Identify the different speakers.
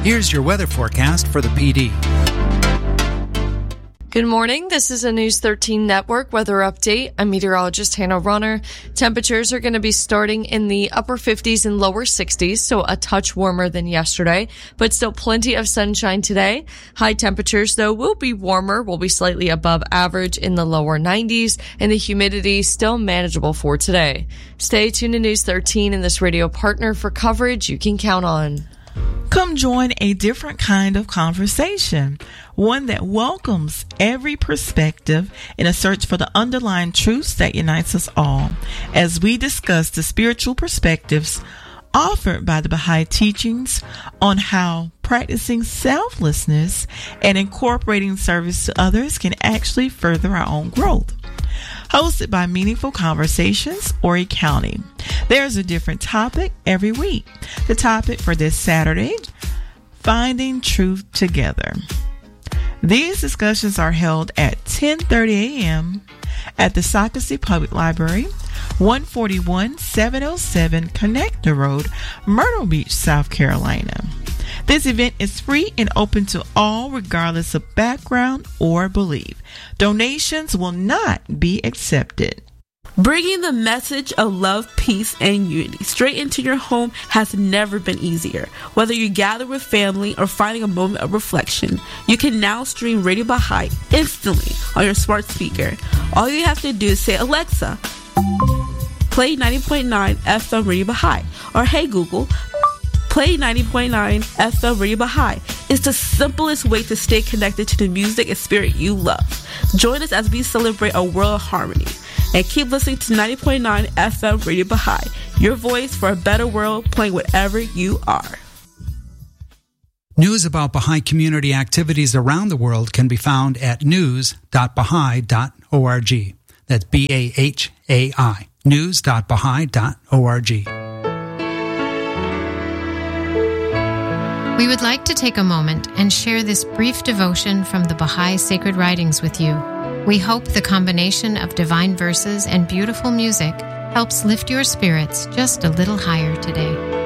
Speaker 1: Here's your weather forecast for the PD.
Speaker 2: Good morning. This is a News 13 Network weather update. I'm meteorologist Hannah Runner. Temperatures are going to be starting in the upper 50s and lower 60s, so a touch warmer than yesterday, but still plenty of sunshine today. High temperatures, though, will be warmer, will be slightly above average in the lower 90s, and the humidity still manageable for today. Stay tuned to News 13 and this radio partner for coverage you can count on.
Speaker 3: Come join a different kind of conversation, one that welcomes every perspective in a search for the underlying truths that unites us all, as we discuss the spiritual perspectives offered by the Baha'i teachings on how practicing selflessness and incorporating service to others can actually further our own growth. Hosted by Meaningful Conversations, Horry County. There's a different topic every week. The topic for this Saturday, Finding Truth Together. These discussions are held at 10:30 a.m. at the Socastee Public Library, 141-707 Connector Road, Myrtle Beach, South Carolina. This event is free and open to all regardless of background or belief. Donations will not be accepted.
Speaker 4: Bringing the message of love, peace, and unity straight into your home has never been easier. Whether you gather with family or finding a moment of reflection, you can now stream Radio Baha'i instantly on your smart speaker. All you have to do is say, Alexa, play 90.9 FM Radio Baha'i, or hey Google, play 90.9 FM Radio Baha'i. It's the simplest way to stay connected to the music and spirit you love. Join us as we celebrate a world of harmony. And keep listening to 90.9 FM Radio Baha'i, your voice for a better world, playing wherever you are.
Speaker 1: News about Baha'i community activities around the world can be found at news.baha'i.org. That's BAHAI, news.baha'i.org.
Speaker 5: We would like to take a moment and share this brief devotion from the Baha'i Sacred Writings with you. We hope the combination of divine verses and beautiful music helps lift your spirits just a little higher today.